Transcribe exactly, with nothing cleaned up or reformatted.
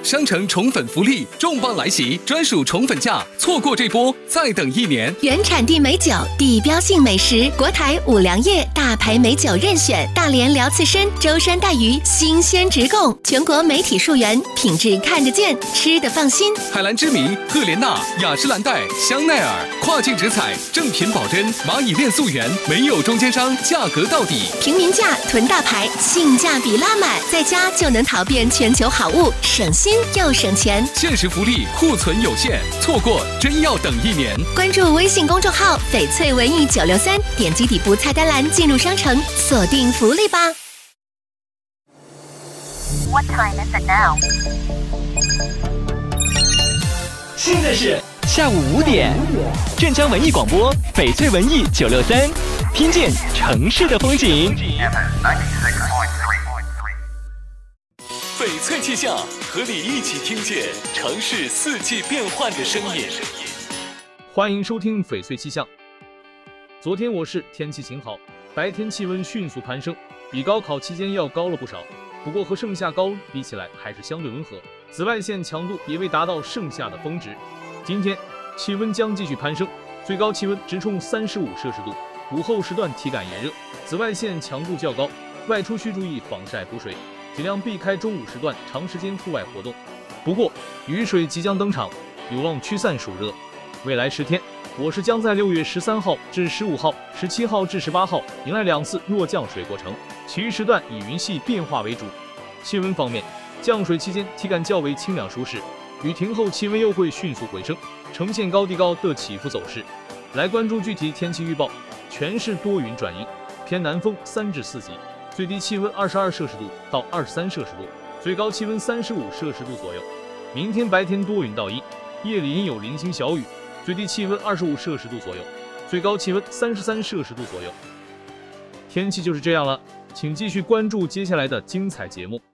商城宠粉福利重磅来袭，专属宠粉价，错过这波再等一年。 原产地美酒，地标性美食，国台五粮液大牌美酒任选，大连辽刺身、舟山带鱼新鲜直供，全国媒体溯源，品质看得见，吃得放心。 海蓝之谜、赫莲娜、雅诗兰黛、香奈儿，跨境直采，正品保真，蚂蚁链溯源，没有中间商，价格到底， 平民价囤大牌，性价比拉满，在家就能淘遍全球好物，省心又省钱。 限时福利，库存有限，错过真要等一年。 关注微信公众号翡翠文艺九六三，点击底部菜单栏进入商城，锁定福利吧。 What time is it now? 现在是下午五点，镇江文艺广播翡翠文艺九六三，听见城市的风景。 翡翠气象，和你一起听见城市四季变换的声音。 欢迎收听翡翠气象。昨天我市天气晴好，白天气温迅速攀升，比高考期间要高了不少。不过和盛夏高温比起来还是相对温和，紫外线强度也未达到盛夏的峰值。今天气温将继续攀升，最高气温直冲三十五摄氏度，午后时段体感炎热，紫外线强度较高，外出需注意防晒补水，尽量避开中午时段长时间户外活动。不过雨水即将登场，有望驱散暑热。未来十天，我市将在六月十三号至十五号、十七号至十八号迎来两次弱降水过程，其余时段以云系变化为主。气温方面，降水期间体感较为清凉舒适，雨停后气温又会迅速回升，呈现高低高的起伏走势。来关注具体天气预报，全市多云转阴，偏南风三至四级，最低气温二十二摄氏度到二十三摄氏度，最高气温三十五摄氏度左右。明天白天多云到阴，夜里阴有零星小雨，最低气温二十五摄氏度左右，最高气温三十三摄氏度左右。天气就是这样了，请继续关注接下来的精彩节目。